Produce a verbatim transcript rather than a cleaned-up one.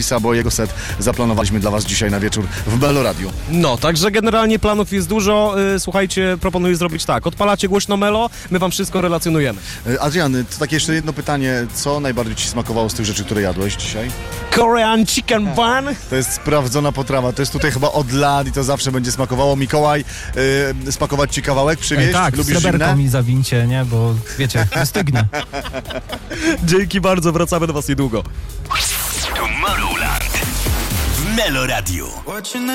bo jego set zaplanowaliśmy dla was dzisiaj na wieczór w Melo Radio. No, także generalnie planów jest dużo. Yy, słuchajcie, proponuję zrobić tak. Odpalacie głośno Melo, my wam wszystko relacjonujemy. Adrian, to takie jeszcze jedno pytanie. Co najbardziej ci smakowało z tych rzeczy, które jadłeś dzisiaj? Korean chicken bun. To jest sprawdzona potrawa. To jest tutaj chyba od lat i to zawsze będzie smakowało. Mikołaj, yy, spakować ci kawałek, przywieźć? E, tak, Lubisz sreberką zimne? mi zawincie, nie? Bo wiecie, wystygnie. Dzięki bardzo, wracamy do was niedługo. Tomorrowland w Melo Radio.